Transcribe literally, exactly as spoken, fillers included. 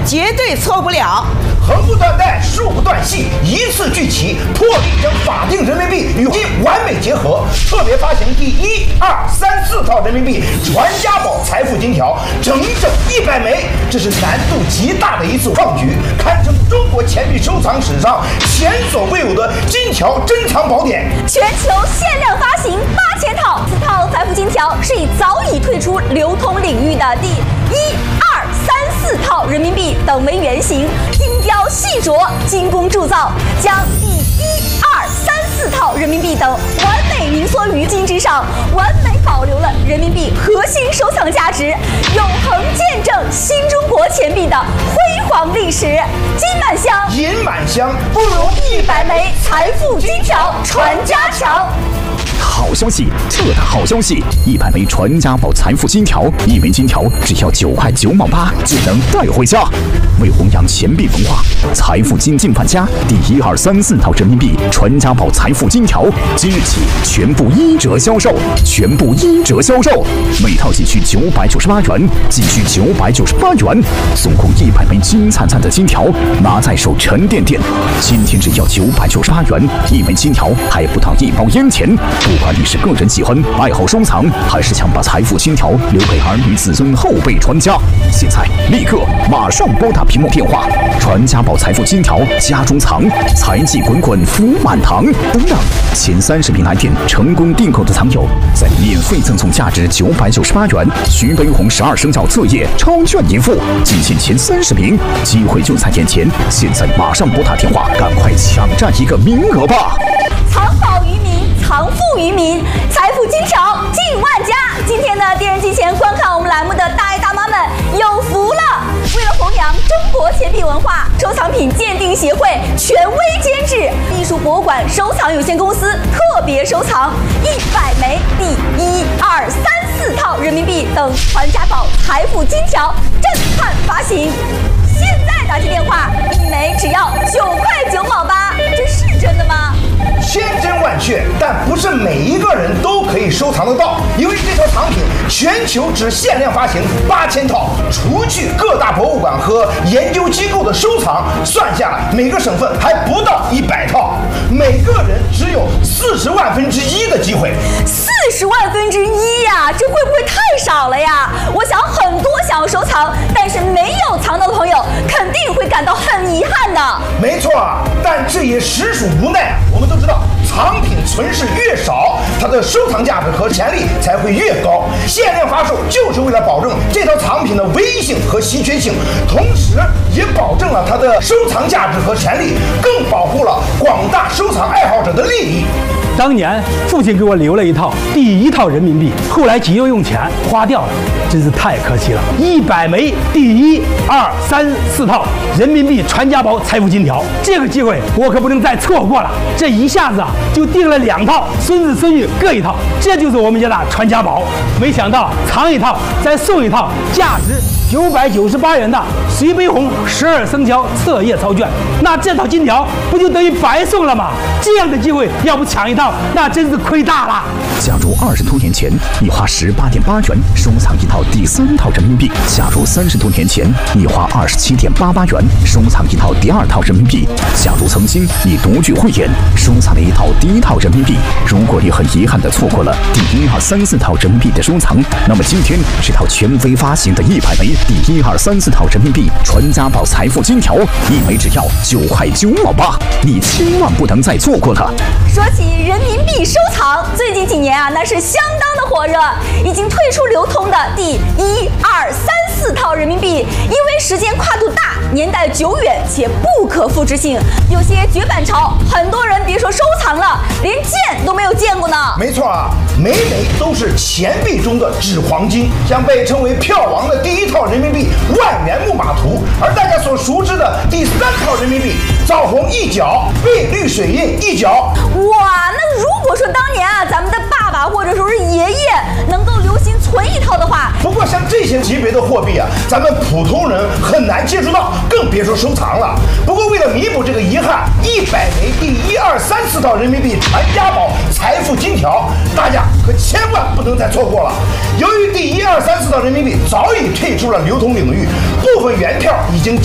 绝对错不了。 横不断带，竖不断系，一次聚齐，破例将法定人民币与金完美结合。特别发行第一、二、三、四套人民币传家宝财富金条，整整一百枚，这是难度极大的一次创举，堪称中国钱币收藏史上前所未有的金条珍藏宝典。 全球限量发行八千套，此套财富金条是以早已退出流通领域的第一、二、三、四套人民币等为原型，精雕细琢、精工铸造，将第一、二、三、四套人民币等完美凝缩于金之上，完美保留了人民币核心收藏价值，永恒见证新中国钱币的辉煌历史。金满箱， 银满箱， 不如一百枚财富金条传家强。 好消息，这的好消息！一百枚传家宝财富金条，一枚金条只要九块九毛八就能带回家。为弘扬钱币文化，财富金进范家第一、二、三、四套人民币传家宝财富金条今日起全部一折销售，全部一折销售，每套仅需九百九十八元，仅需九百九十八元，总共一百枚金灿灿的金条，拿在手沉甸甸。今天只要九百九十八元一枚金条，还不到一包烟钱。不管你是个人喜欢、爱好收藏，还是想把财富金条留给儿女子孙后辈传家，现在立刻马上拨打屏幕电话，传家宝财富金条家中藏，财气滚滚福满堂。等等，前三十名来电成功订购的藏友，再免费赠送价值九百九十八元徐悲鸿十二生肖册页超券一副，仅限前三十名，机会就在眼前，现在马上拨打电话，赶快抢占一个名额吧！ 藏宝于民，藏富于民，财富金条进万家。今天呢，电视机前观看我们栏目的大爷大妈们有福了！为了弘扬中国钱币文化，收藏品鉴定协会权威监制艺术博物馆收藏有限公司特别收藏一百枚第一、二、三、四套人民币等传家宝财富金条震撼发行。现在打起电话，一枚只要九块九毛八，这是真的吗？ 千真万确，但不是每一个人都可以收藏得到，因为这套藏品全球只限量发行八千套，除去各大博物馆和研究机构的收藏，算下来每个省份还不到一百套，每个人只有四十万分之一的机会。 四十万分之一呀，这会不会太少了呀？我想很多想要收藏但是没有藏到的朋友，肯定会感到很遗憾的。 没错，但这也实属无奈。我们都知道，藏品存世越少，它的收藏价值和潜力才会越高。限量发售就是为了保证这套藏品的唯一性和稀缺性，同时也保证了它的收藏价值和潜力，更保护了广大收藏爱好者的利益。 当年父亲给我留了一套第一套人民币，后来急用用钱花掉了，真是太可惜了。一百枚第一、二、三、四套人民币传家宝财富金条，这个机会我可不能再错过了。这一下子啊，就订了两套，孙子孙女各一套，这就是我们家的传家宝。没想到藏一套再送一套，价值九百九十八元的徐悲鸿十二生肖册页钞券，那这套金条不就等于白送了吗？这样的机会要不抢一套，那真是亏大了。 假如二十多年前你花十八点八元收藏一套第三套人民币，假如三十多年前你花二十七点八八元收藏一套第二套人民币，假如曾经你独具慧眼收藏了一套第一套人民币，如果你很遗憾地错过了第一、二、三、四套人民币的收藏，那么今天这套权威发行的一百枚第一、二、三、四套人民币传家宝财富金条，一枚只要九块九毛八，你千万不能再错过了。 说起人民币收藏，最近几年啊，那是相当的火热。已经退出流通的第一、二、三、四套人民币，因为时间跨度大、年代久远且不可复制性，有些绝版潮，很多人别说收藏了，连见都没有见过呢。 没错啊，每枚都是钱币中的纸黄金，像被称为票王的第一套人民币万元木马图，而大家所熟知的第三套人民币枣红一角，碧绿水印一角。 哇，那如果说当年啊，咱们的爸爸或者说是爷爷能够留心存一套的话， 不过像这些级别的货币啊，咱们普通人很难接触到，更别说收藏了。不过为了弥补这个遗憾，一百枚第一、二、三、四套人民币传家宝财富金条，大家可千万不能再错过了。由于第一、二、三、四套人民币早已退出了流通领域，部分原票已经